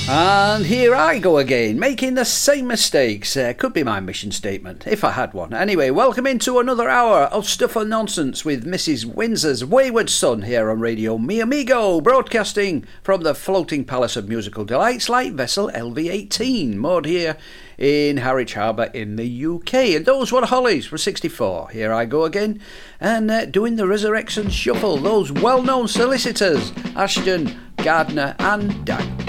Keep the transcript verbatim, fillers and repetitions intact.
And here I go again, making the same mistakes. Uh, could be my mission statement, if I had one. Anyway, welcome into another hour of Stuff and Nonsense with Missus Windsor's Wayward Son here on Radio Mi Amigo, broadcasting from the floating palace of musical delights like vessel L V eighteen, moored here in Harwich Harbour in the U K. And those were Hollies for sixty-four. Here I go again, and uh, doing the Resurrection Shuffle, those well-known solicitors, Ashton, Gardner and Dag